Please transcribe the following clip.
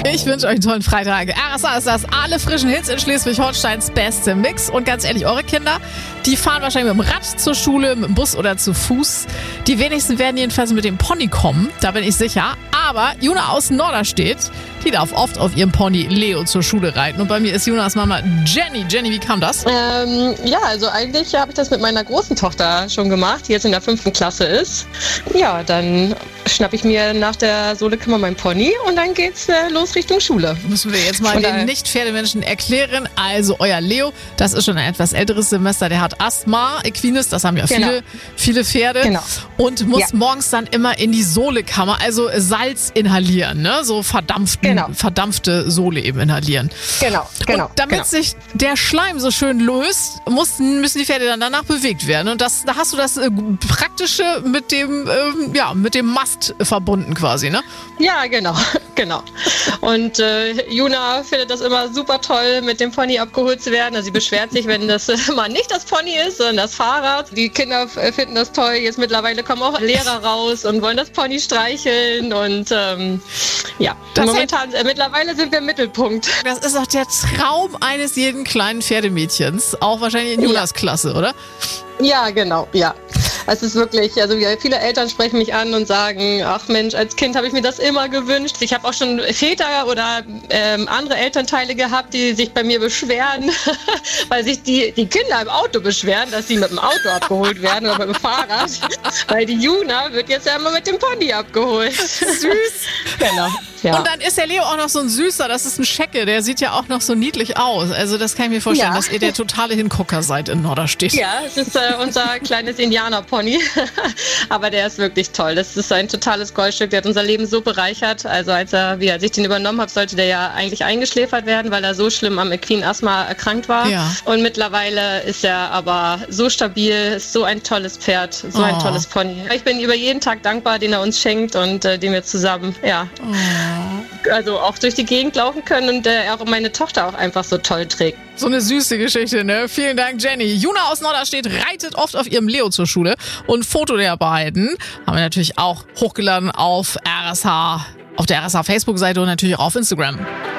Ich wünsche euch einen tollen Freitag. RSA ist das. Alle frischen Hits in Schleswig-Holsteins beste Mix. Und ganz ehrlich, eure Kinder, die fahren wahrscheinlich mit dem Rad zur Schule, mit dem Bus oder zu Fuß. Die wenigsten werden jedenfalls mit dem Pony kommen, da bin ich sicher. Aber Juna aus Norderstedt, die darf oft auf ihrem Pony Leo zur Schule reiten. Und bei mir ist Junas Mama Jenny. Jenny, wie kam das? Ja, also eigentlich habe ich das mit meiner großen Tochter schon gemacht, die jetzt in der 5. Klasse ist. Ja, dann schnappe ich mir nach der Sohlekammer mein Pony und dann geht's los Richtung Schule. Müssen wir jetzt mal den Nicht-Pferdemenschen erklären. Also euer Leo, das ist schon ein etwas älteres Semester, der hat Asthma, Equines, das haben ja viele Pferde. Genau. Und muss morgens dann immer in die Sohlekammer, also Salz inhalieren, ne? So verdampfte Sohle eben inhalieren. Genau. Und damit sich der Schleim so schön löst, müssen die Pferde dann danach bewegt werden. Und da hast du das Praktische mit dem Mast verbunden quasi, ne? Ja, genau. Und Juna findet das immer super toll, mit dem Pony abgeholt zu werden. Also sie beschwert sich, wenn das mal nicht das Pony ist, sondern das Fahrrad. Die Kinder finden das toll. Jetzt mittlerweile kommen auch Lehrer raus und wollen das Pony streicheln. Und mittlerweile sind wir im Mittelpunkt. Das ist auch der Traum eines jeden kleinen Pferdemädchens. Auch wahrscheinlich in Junas Klasse, oder? Ja, genau, ja. Es ist wirklich, also viele Eltern sprechen mich an und sagen, ach Mensch, als Kind habe ich mir das immer gewünscht. Ich habe auch schon Väter oder andere Elternteile gehabt, die sich bei mir beschweren, weil sich die Kinder im Auto beschweren, dass sie mit dem Auto abgeholt werden oder mit dem Fahrrad. Weil die Juna wird jetzt ja immer mit dem Pony abgeholt. Süß. Genau. Ja. Und dann ist der Leo auch noch so ein Süßer, das ist ein Schecke, der sieht ja auch noch so niedlich aus. Also das kann ich mir vorstellen, dass ihr der totale Hingucker seid in Norderstedt. Ja, es ist unser kleines Indianerpony, aber der ist wirklich toll. Das ist ein totales Goldstück, der hat unser Leben so bereichert. Also als ich den übernommen habe, sollte der ja eigentlich eingeschläfert werden, weil er so schlimm am Equine-Asthma erkrankt war. Ja. Und mittlerweile ist er aber so stabil, ist so ein tolles Pferd, so ein tolles Pony. Ich bin über jeden Tag dankbar, den er uns schenkt und den wir zusammen, also auch durch die Gegend laufen können und auch meine Tochter auch einfach so toll trägt. So eine süße Geschichte, ne? Vielen Dank, Jenny. Juna aus Norderstedt reitet oft auf ihrem Leo zur Schule und Foto der beiden haben wir natürlich auch hochgeladen auf RSH, auf der RSH Facebook-Seite und natürlich auch auf Instagram.